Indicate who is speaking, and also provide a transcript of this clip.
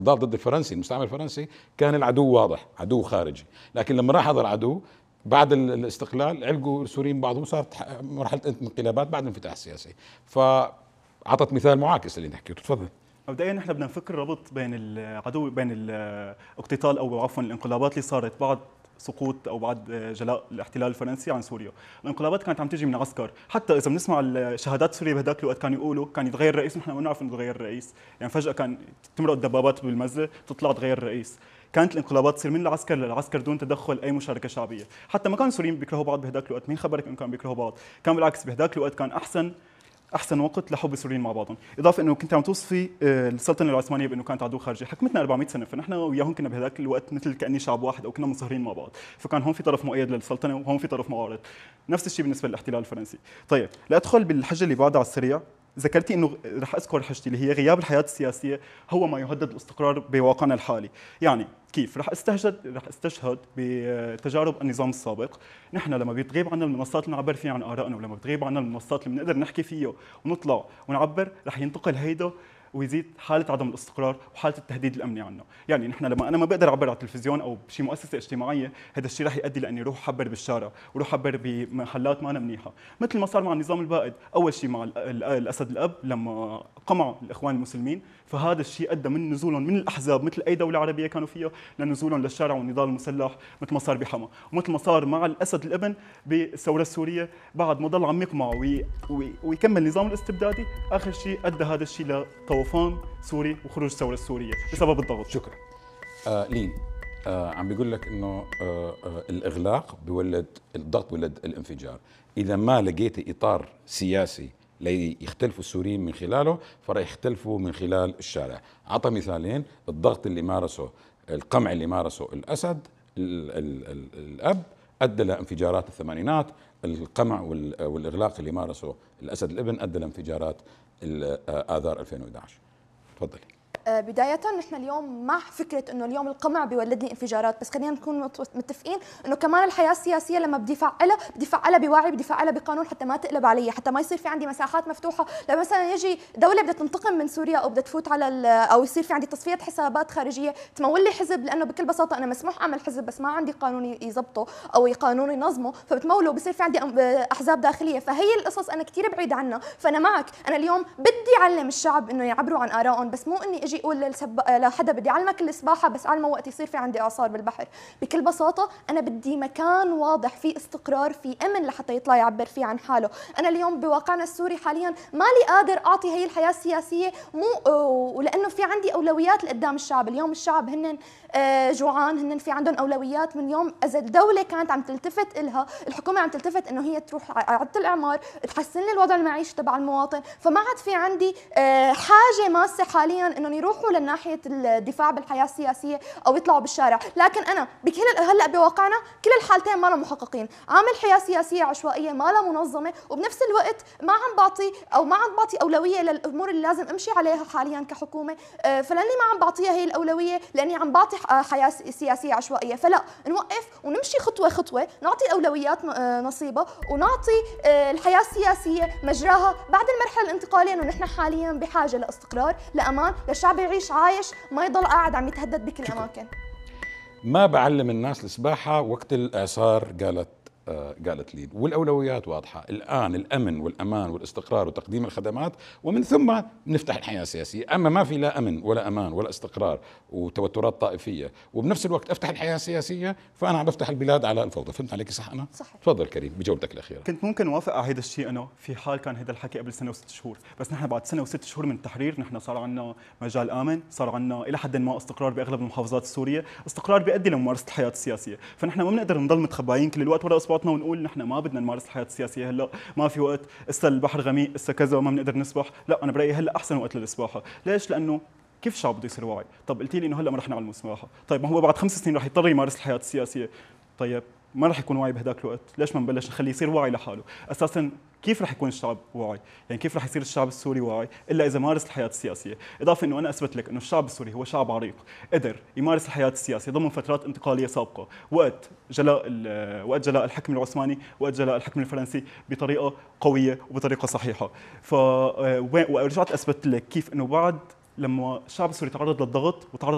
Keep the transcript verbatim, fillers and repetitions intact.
Speaker 1: ضد الفرنسي المستعمر الفرنسي كان العدو واضح، عدو خارجي. لكن لما راح هذا العدو بعد الاستقلال علقوا السوريين بعضهم، صارت مرحله انقلابات بعد الانفتاح السياسي. فاعطت مثال معاكس اللي نحكيه. تفضل.
Speaker 2: مبدئيا نحن بدنا نفكر ربط بين العدو بين الاقتتال او عفوا الانقلابات اللي صارت بعد سقوط او بعد جلاء الاحتلال الفرنسي عن سوريا. الانقلابات كانت عم تجي من عسكر، حتى اذا بنسمع الشهادات سوريا بهذاك الوقت كانوا يقولوا كان يتغير الرئيس ونحن ما بنعرف انه يتغير الرئيس، يعني فجاه كان تمرق الدبابات بالمزه تطلع تغير الرئيس. كانت الانقلابات تصير من العسكر للعسكر دون تدخل اي مشاركه شعبيه، حتى ما كانوا السوريين بيكرهوا بعض بهذاك الوقت، مين خبرك انه كانوا بيكرهوا بعض؟ كان بالعكس بهذاك الوقت كان احسن احسن وقت لحب السوريين مع بعضهم، اضافه انه كنت عم توصفي السلطنه العثمانيه بانه كانت عدو خارجي، حكمتنا أربعمئة سنه، فنحن وياهم كنا بهذاك الوقت مثل كاني شعب واحد او كنا منصهرين مع بعض، فكان هون في طرف مؤيد للسلطنه وهون في طرف معارض. نفس الشيء بالنسبه للاحتلال الفرنسي. طيب لادخل بالحجه اللي بعدها على السريع، ذكرتي انه رح اذكر حجتي اللي هي غياب الحياه السياسيه هو ما يهدد الاستقرار بواقعنا الحالي، يعني كيف رح استشهد رح استشهد بتجارب النظام السابق. نحن لما بتغيب عنا المنصات اللي نعبر فيها عن ارائنا، ولما بتغيب عنا المنصات اللي بنقدر نحكي فيها ونطلع ونعبر، رح ينتقل هيدا ويزيد حاله عدم الاستقرار وحاله التهديد الامني عنا. يعني نحن لما انا ما بقدر اعبر على التلفزيون او بشي مؤسسه اجتماعيه، هذا الشيء رح يؤدي لاني اروح احبر بالشارع واروح احبر بمحلات ما أنا منيحه، مثل ما صار مع النظام البائد. اول شيء مع الاسد الاب لما قمع الاخوان المسلمين، فهذا الشيء ادى من نزولهم من الاحزاب مثل اي دوله عربيه كانوا فيها لنزولهم للشارع والنضال المسلح، مثل ما صار بحما، ومثل ما صار مع الاسد الابن بالثوره السوريه، بعد ما ضل عم يقمع وي وي ويكمل النظام الاستبدادي، اخر شيء ادى هذا الشيء لطوفان سوري وخروج الثوره السوريه بسبب الضغط.
Speaker 1: شكرا. آه لين آه عم بيقول لك انه آه آه الاغلاق بيولد الضغط، بيولد الانفجار. اذا ما لقيتي اطار سياسي ليختلفوا السوريين من خلاله، فرح يختلفوا من خلال الشارع. عطى مثالين: الضغط اللي مارسه، القمع اللي مارسه الاسد ال ال ال الاب ادى لانفجارات الثمانينات، القمع والاغلاق اللي مارسه الاسد الابن ادى لانفجارات اذار ألفين وإحدى عشر. تفضلي.
Speaker 3: بداية نحن اليوم مع فكرة انه اليوم القمع بيولد لي انفجارات، بس خلينا نكون متفقين انه كمان الحياة السياسية لما بدي افعلها بدي افعلها بوعي، بدي افعلها بقانون حتى ما تقلب علي، حتى ما يصير في عندي مساحات مفتوحة. لما مثلا يجي دولة بدها تنتقم من سوريا او بدها تفوت على او يصير في عندي تصفية حسابات خارجية تمول لي حزب، لانه بكل بساطة انا مسموح اعمل حزب بس ما عندي قانون يضبطه او قانون ينظمه، فبتموله وبصير في عندي احزاب داخلية. فهي القصص انا كثير بعيد عنها. فانا معك، انا اليوم بدي اعلم الشعب انه يعبروا عن ارائهم، بس مو اني اجي اقول للسب... لحدا بدي اعلمك السباحه بس علمه وقت يصير في عندي اعصار بالبحر. بكل بساطه انا بدي مكان واضح فيه استقرار، فيه امن لحتى يطلع يعبر فيه عن حاله. انا اليوم بواقعنا السوري حاليا مالي قادر اعطي هي الحياه السياسيه، مو ولانه في عندي اولويات لقدام الشعب. اليوم الشعب هن جوعان، هن في عندهم اولويات من يوم اذا الدوله كانت عم تلتفت لها، الحكومه عم تلتفت انه هي تروح اعاده الاعمار، تحسن لي الوضع المعيشي تبع المواطن، فما عاد في عندي حاجه ماسه حاليا انهم يروحوا للناحيه الدفاع بالحياه السياسيه او يطلعوا بالشارع. لكن انا بكل هلا بواقعنا كل الحالتين ما لهم محققين، عامل حياه سياسيه عشوائيه ما لها منظمه، وبنفس الوقت ما عم بعطي او ما عم بعطي اولويه للامور اللي لازم امشي عليها حاليا كحكومه. فلاني ما عم بعطيها هي الاولويه لاني عم بعطي حياه سياسيه عشوائيه. فلا نوقف ونمشي خطوه خطوه، نعطي الاولويات نصيبها ونعطي الحياه السياسيه مجراها بعد المرحله الانتقاليه، انه نحن حاليا بحاجه لاستقرار، لامان، للشعب يعيش عايش ما يضل قاعد عم يتهدد بكل الاماكن.
Speaker 1: ما بعلم الناس السباحه وقت الاعصار، قالت آه قالت لي، والاولويات واضحه الان: الامن والامان والاستقرار وتقديم الخدمات، ومن ثم نفتح الحياه السياسيه. اما ما في لا امن ولا امان ولا استقرار وتوترات طائفيه وبنفس الوقت افتح الحياه السياسيه، فانا عم بفتح البلاد على الفوضى. فهمت عليك صح؟ انا
Speaker 3: صحيح.
Speaker 1: تفضل كريم بجولتك الاخيره.
Speaker 2: كنت ممكن اوافق على هذا الشيء انا في حال كان هذا الحكي قبل سنه وست شهور، بس نحن بعد سنه وست شهور من التحرير نحن صار عندنا مجال امن، صار عندنا الى حد ما استقرار باغلب المحافظات السوريه، استقرار بيؤدي لممارسه الحياه السياسيه. فنحن ما بنقدر نضل متخباين كل الوقت ورا اصبعتنا ونقول نحن ما بدنا نمارس الحياه السياسيه هلا، ما في وقت، اسا البحر غميق، اسا كذا، ما بنقدر نسبح. لا، انا برايي هلا احسن وقت للسباحه. ليش؟ لانه كيف الشعب بده يصير واعي؟ طب قلتي لي انه هلا ما رح نعلم السباحه، طيب ما هو بعد خمس سنين رح يضطر يمارس الحياه السياسيه، طيب ما رح يكون واعي بهداك الوقت، ليش ما نبلش نخليه يصير واعي لحاله؟ اساسا كيف رح يكون الشعب واعي؟ يعني كيف رح يصير الشعب السوري واعي الا اذا مارس الحياه السياسيه؟ اضافه انه انا اثبت لك انه الشعب السوري هو شعب عريق، قدر يمارس الحياه السياسيه ضمن فترات انتقاليه سابقه، وقت جلاء وقت جلاء الحكم العثماني، وقت جلاء الحكم الفرنسي، بطريقه قويه وبطريقه صحيحه. ف ورجعت اثبت لك كيف انه بعد لما الشعب السوري تعرض للضغط وتعرض